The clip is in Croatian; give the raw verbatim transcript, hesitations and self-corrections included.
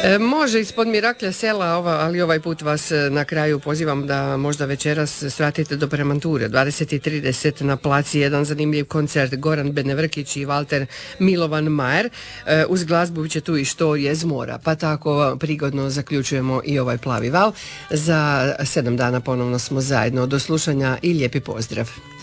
E, može ispod Miraklja sela, ova, ali ovaj put vas na kraju pozivam da možda večeras svratite do Premanture. dvadeset i trideset na placi jedan zanimljiv koncert, Goran Benevrkić i Valter Milovan Majer. E, uz glazbu će tu i Štorije z mora, pa tako prigodno zaključujemo i ovaj plavi val. Za sedam dana ponovno smo zajedno. Do slušanja i lijepi pozdrav.